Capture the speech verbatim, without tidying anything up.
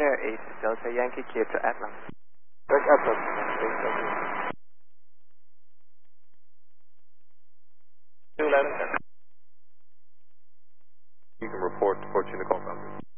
Air eight Delta Yankee clear to Atlas. Check Atlas. Thank you. You can report to Fortuna Call Foundry.